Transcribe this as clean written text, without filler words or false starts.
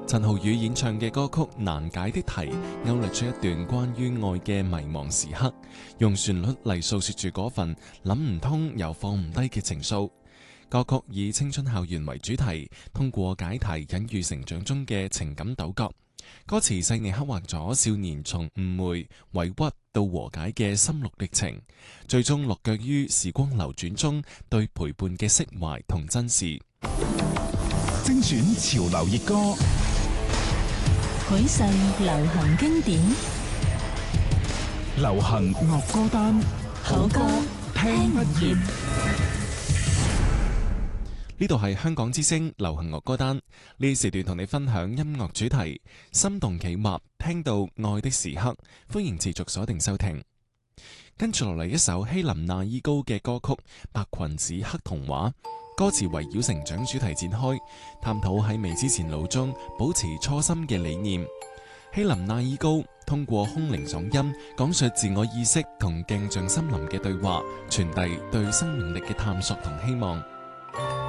陳浩宇演唱嘅歌曲《難解的題》勾勒出一段關於愛嘅迷茫時刻，用旋律嚟訴說住嗰份諗唔通又放唔低嘅情愫。歌曲以青春校園為主題，通過解題隱喻成長中嘅情感糾葛。歌詞細膩刻畫咗少年從誤會、委屈到和解嘅心路歷程，最終落腳於時光流轉中對陪伴嘅釋懷同珍視。 精選潮流熱歌， 許世流行經典， 流行樂歌單， 好歌聽不厭。 呢度係香港之聲流行樂歌單，呢時段同你分享音樂主題，心動企劃，聽到愛的時刻，歡迎持續鎖定收聽。跟住落嚟一首希林娜依高嘅歌曲《白裙子黑童話》，歌詞圍繞成長主題展開，探討喺未知前路中保持初心嘅理念。希林娜依高通過空靈嗓音講述自我意識同鏡像森林嘅對話，傳遞對生命力嘅探索同希望。